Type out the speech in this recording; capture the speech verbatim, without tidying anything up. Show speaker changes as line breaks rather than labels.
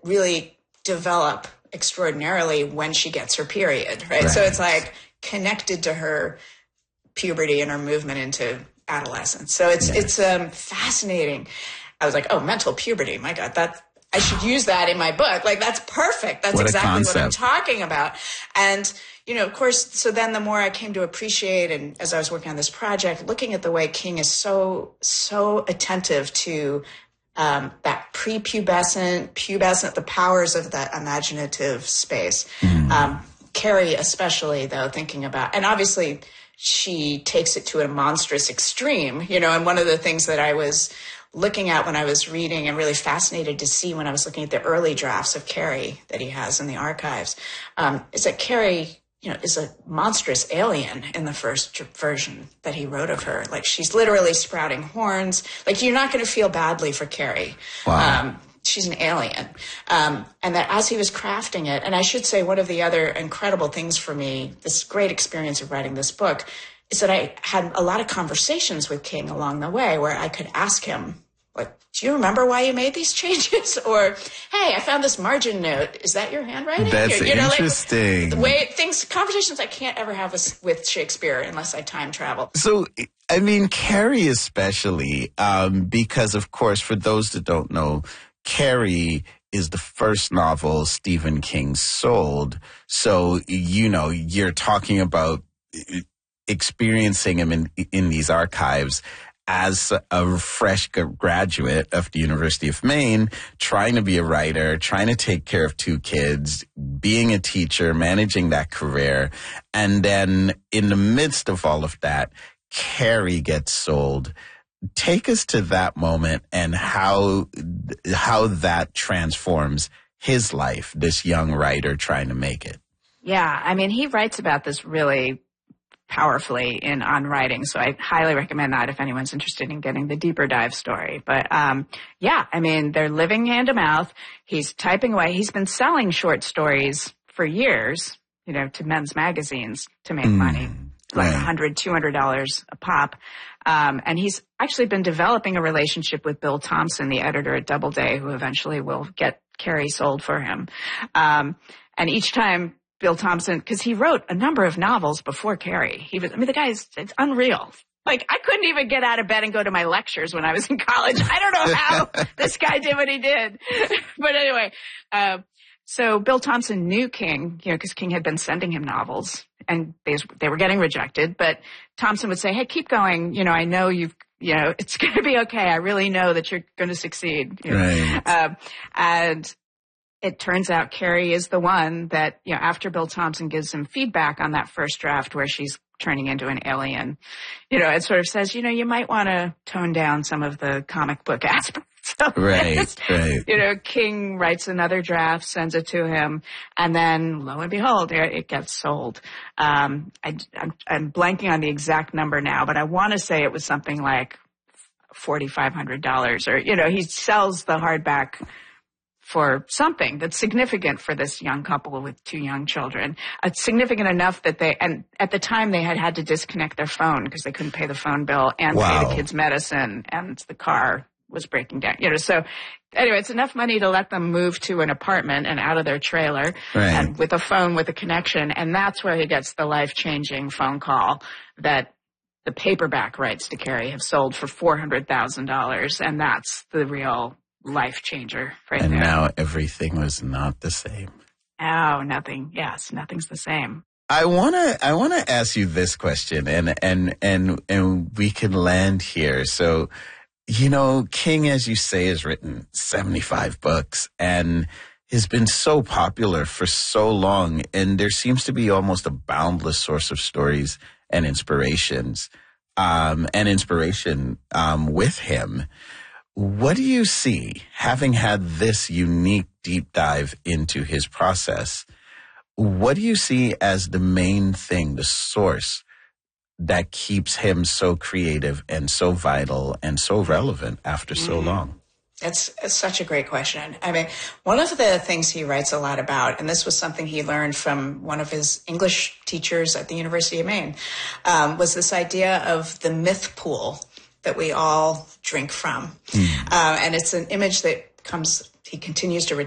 really develop extraordinarily when she gets her period, right? right? So it's like connected to her puberty and her movement into adolescence. So it's yes. it's um, fascinating. I was like, oh, mental puberty. My God, that I should use that in my book. Like, that's perfect. That's what exactly what I'm talking about. And, you know, of course, so then the more I came to appreciate, and as I was working on this project, looking at the way King is so, so attentive to um, that prepubescent, pubescent, the powers of that imaginative space. Mm. Um, Carrie especially, though, thinking about, and obviously she takes it to a monstrous extreme, you know, and one of the things that I was looking at when I was reading and really fascinated to see when I was looking at the early drafts of Carrie that he has in the archives, um, is that Carrie, you know, is a monstrous alien in the first version that he wrote of her. Like, she's literally sprouting horns. Like, you're not going to feel badly for Carrie.
Wow.
Um, she's an alien. Um, and that as he was crafting it, and I should say one of the other incredible things for me, this great experience of writing this book, is that I had a lot of conversations with King along the way where I could ask him, like, do you remember why you made these changes? Or, hey, I found this margin note. Is that your handwriting?
That's
or, you know,
interesting.
Like, the way things, conversations I can't ever have with, with Shakespeare unless I time travel.
So, I mean, Carrie especially, um, because, of course, for those that don't know, Carrie is the first novel Stephen King sold. So, you know, you're talking about experiencing him in in these archives as a fresh graduate of the University of Maine, trying to be a writer, trying to take care of two kids, being a teacher, managing that career. And then in the midst of all of that, Carrie gets sold. Take us to that moment and how how that transforms his life, this young writer trying to make it.
Yeah, I mean, he writes about this really powerfully in On Writing, so I highly recommend that if anyone's interested in getting the deeper dive story. But um, yeah, I mean, they're living hand to mouth. He's typing away. He's been selling short stories for years, you know, to men's magazines to make mm, money, like
right.
one hundred dollars, two hundred dollars a pop. Um, and he's actually been developing a relationship with Bill Thompson, the editor at Doubleday, who eventually will get Carrie sold for him. Um, and each time Bill Thompson, because he wrote a number of novels before Carrie. He was, I mean, the guy's, it's unreal. Like, I couldn't even get out of bed and go to my lectures when I was in college. I don't know how this guy did what he did. But anyway, uh, so Bill Thompson knew King, you know, because King had been sending him novels and they, they were getting rejected. But Thompson would say, hey, keep going. You know, I know you've, you know, it's going to be okay. I really know that you're going to succeed. You know?
Right.
Uh, and it turns out Carrie is the one that, you know, after Bill Thompson gives him feedback on that first draft where she's turning into an alien, you know, it sort of says, you know, you might want to tone down some of the comic book aspects.
Right, right.
You know, King writes another draft, sends it to him, and then lo and behold, it gets sold. Um, I, I'm, I'm blanking on the exact number now, but I want to say it was something like four thousand five hundred dollars, or, you know, he sells the hardback for something that's significant for this young couple with two young children. It's significant enough that they, and at the time they had had to disconnect their phone because they couldn't pay the phone bill and
wow.
pay the kids' medicine, and the car was breaking down. You know, so anyway, it's enough money to let them move to an apartment and out of their trailer,
right.
and with a phone with a connection. And that's where he gets the life-changing phone call that the paperback rights to Carrie have sold for four hundred thousand dollars. And that's the real life changer right
and
there.
And now everything was not the same.
Oh, nothing. Yes, nothing's the same.
I want to I want to ask you this question, and and and and we can land here. So, you know, King, as you say, has written seventy-five books and has been so popular for so long, and there seems to be almost a boundless source of stories and inspirations, um, and inspiration um, with him. What do you see, having had this unique deep dive into his process, what do you see as the main thing, the source that keeps him so creative and so vital and so relevant after so
mm-hmm.
long?
It's, it's such a great question. I mean, one of the things he writes a lot about, and this was something he learned from one of his English teachers at the University of Maine, um, was this idea of the myth pool that we all drink from. Mm. Uh, and it's an image that comes, he continues to